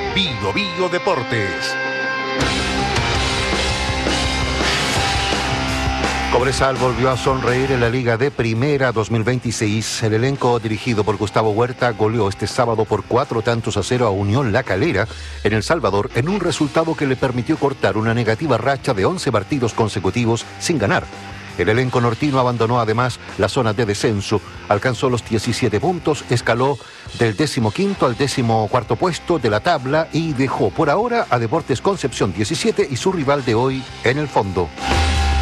Bio Bio Deportes. Cobresal volvió a sonreír en la Liga de Primera 2026. El elenco dirigido por Gustavo Huerta goleó este sábado por 4-0 a Unión La Calera en El Salvador, en un resultado que le permitió cortar una negativa racha de 11 partidos consecutivos sin ganar. El elenco nortino abandonó además la zona de descenso, alcanzó los 17 puntos, escaló del 15º al 14º puesto de la tabla y dejó por ahora a Deportes Concepción 17 y su rival de hoy en el fondo.